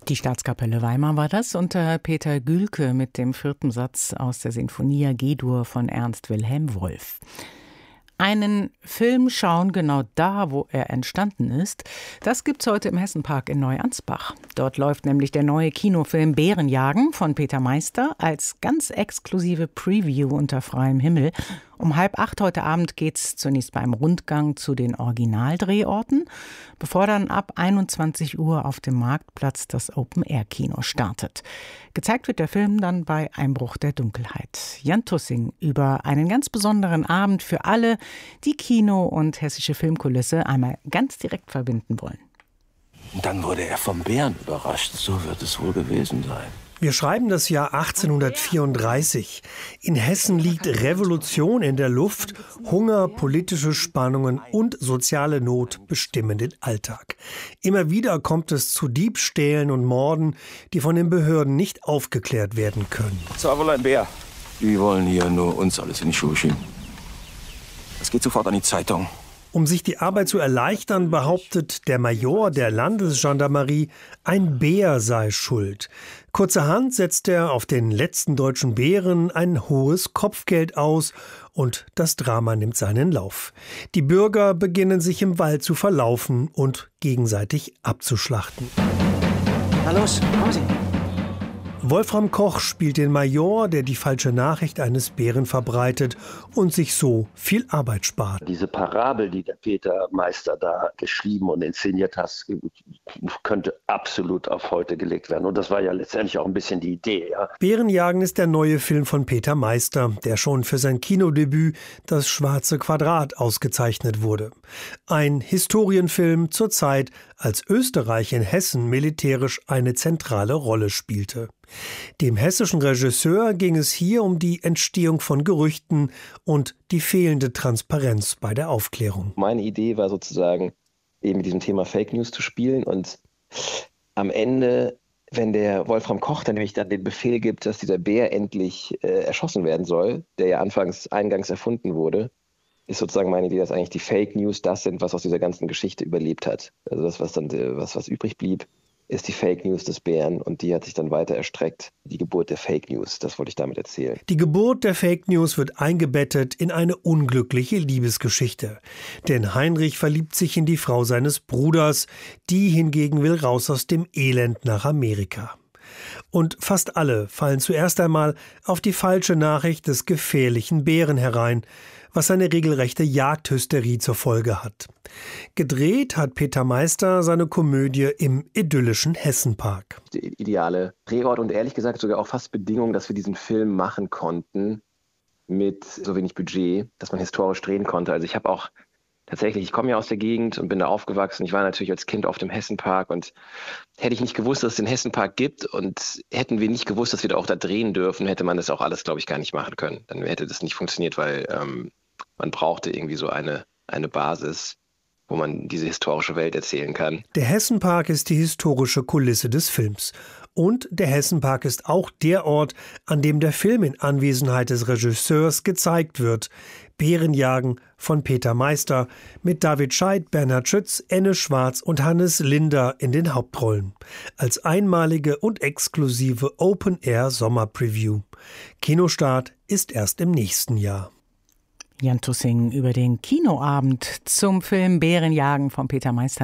Die Staatskapelle Weimar war das unter Peter Gülke mit dem 4. Satz aus der Sinfonia G-Dur von Ernst Wilhelm Wolf. Einen Film schauen genau da, wo er entstanden ist, das gibt's heute im Hessenpark in Neuansbach. Dort läuft nämlich der neue Kinofilm Bärenjagen von Peter Meister als ganz exklusive Preview unter freiem Himmel. Um 7:30 heute Abend geht's zunächst beim Rundgang zu den Originaldrehorten, bevor dann ab 21 Uhr auf dem Marktplatz das Open-Air-Kino startet. Gezeigt wird der Film dann bei Einbruch der Dunkelheit. Jan Tussing über einen ganz besonderen Abend für alle, die Kino und hessische Filmkulisse einmal ganz direkt verbinden wollen. Und dann wurde er vom Bären überrascht. So wird es wohl gewesen sein. Wir schreiben das Jahr 1834. In Hessen liegt Revolution in der Luft, Hunger, politische Spannungen und soziale Not bestimmen den Alltag. Immer wieder kommt es zu Diebstählen und Morden, die von den Behörden nicht aufgeklärt werden können. Das war wohl ein Bär. Die wollen hier nur uns alles in die Schuhe schieben. Es geht sofort an die Zeitung. Um sich die Arbeit zu erleichtern, behauptet der Major der Landesgendarmerie, ein Bär sei schuld. Kurzerhand setzt er auf den letzten deutschen Bären ein hohes Kopfgeld aus und das Drama nimmt seinen Lauf. Die Bürger beginnen sich im Wald zu verlaufen und gegenseitig abzuschlachten. Na los, kommen Sie. Wolfram Koch spielt den Major, der die falsche Nachricht eines Bären verbreitet und sich so viel Arbeit spart. Diese Parabel, die der Peter Meister da geschrieben und inszeniert hat, könnte absolut auf heute gelegt werden. Und das war ja letztendlich auch ein bisschen die Idee. Ja. Bärenjagen ist der neue Film von Peter Meister, der schon für sein Kinodebüt Das Schwarze Quadrat ausgezeichnet wurde. Ein Historienfilm zur Zeit, als Österreich in Hessen militärisch eine zentrale Rolle spielte. Dem hessischen Regisseur ging es hier um die Entstehung von Gerüchten und die fehlende Transparenz bei der Aufklärung. Meine Idee war sozusagen, eben mit diesem Thema Fake News zu spielen und am Ende, wenn der Wolfram Koch dann nämlich dann den Befehl gibt, dass dieser Bär endlich erschossen werden soll, der ja eingangs erfunden wurde, ist sozusagen meine Idee, dass eigentlich die Fake News das sind, was aus dieser ganzen Geschichte überlebt hat. Also das, was dann was übrig blieb, ist die Fake News des Bären und die hat sich dann weiter erstreckt. Die Geburt der Fake News, das wollte ich damit erzählen. Die Geburt der Fake News wird eingebettet in eine unglückliche Liebesgeschichte. Denn Heinrich verliebt sich in die Frau seines Bruders, die hingegen will raus aus dem Elend nach Amerika. Und fast alle fallen zuerst einmal auf die falsche Nachricht des gefährlichen Bären herein, was eine regelrechte Jagdhysterie zur Folge hat. Gedreht hat Peter Meister seine Komödie im idyllischen Hessenpark. Der ideale Drehort und ehrlich gesagt sogar auch fast Bedingung, dass wir diesen Film machen konnten mit so wenig Budget, dass man historisch drehen konnte. Also ich komme ja aus der Gegend und bin da aufgewachsen. Ich war natürlich als Kind auf dem Hessenpark und hätte ich nicht gewusst, dass es den Hessenpark gibt und hätten wir nicht gewusst, dass wir da auch da drehen dürfen, hätte man das auch alles, glaube ich, gar nicht machen können. Dann hätte das nicht funktioniert, weil man brauchte irgendwie so eine Basis, wo man diese historische Welt erzählen kann. Der Hessenpark ist die historische Kulisse des Films. Und der Hessenpark ist auch der Ort, an dem der Film in Anwesenheit des Regisseurs gezeigt wird. Bärenjagen von Peter Meister mit David Scheidt, Bernhard Schütz, Enne Schwarz und Hannes Linder in den Hauptrollen. Als einmalige und exklusive Open-Air-Sommer-Preview. Kinostart ist erst im nächsten Jahr. Jan Tussing über den Kinoabend zum Film Bärenjagen von Peter Meister.